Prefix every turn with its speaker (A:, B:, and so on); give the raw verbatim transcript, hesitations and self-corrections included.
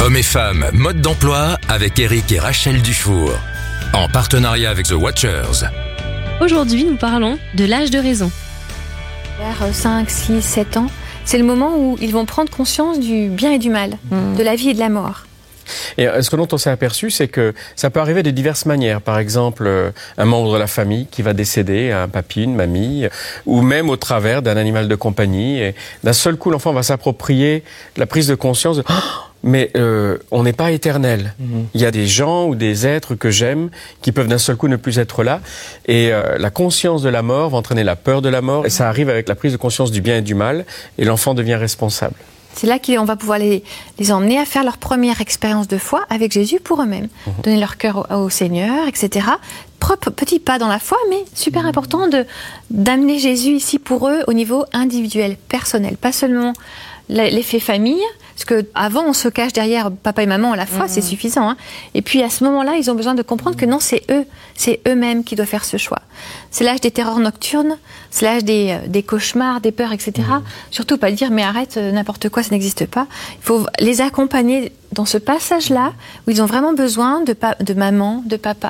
A: Hommes et femmes, mode d'emploi avec Eric et Rachel Dufour. En partenariat avec The Watchers.
B: Aujourd'hui, nous parlons de l'âge de raison.
C: Vers cinq, six, sept ans, c'est le moment où ils vont prendre conscience du bien et du mal, mmh. de la vie et de la mort.
D: Et ce dont on s'est aperçu, c'est que ça peut arriver de diverses manières. Par exemple, un membre de la famille qui va décéder, un papy, une mamie, ou même au travers d'un animal de compagnie. Et d'un seul coup, l'enfant va s'approprier la prise de conscience de... Oh, mais euh, on n'est pas éternel. Mmh. Il y a des gens ou des êtres que j'aime qui peuvent d'un seul coup ne plus être là. Et euh, la conscience de la mort va entraîner la peur de la mort. Et ça arrive avec la prise de conscience du bien et du mal. Et l'enfant devient responsable.
C: C'est là qu'on va pouvoir les, les emmener à faire leur première expérience de foi avec Jésus pour eux-mêmes. Mmh. Donner leur cœur au, au Seigneur, et cetera. Propre petit pas dans la foi, mais super important de, d'amener Jésus ici pour eux au niveau individuel, personnel. Pas seulement l'effet famille, parce qu'avant on se cache derrière papa et maman à la foi, mmh. c'est suffisant. Hein. Et puis à ce moment-là, ils ont besoin de comprendre que non, c'est eux, c'est eux-mêmes qui doivent faire ce choix. C'est l'âge des terreurs nocturnes, c'est l'âge des, des cauchemars, des peurs, et cetera. Mmh. Surtout pas dire mais arrête, n'importe quoi, ça n'existe pas. Il faut les accompagner dans ce passage-là où ils ont vraiment besoin de, pa- de maman, de papa,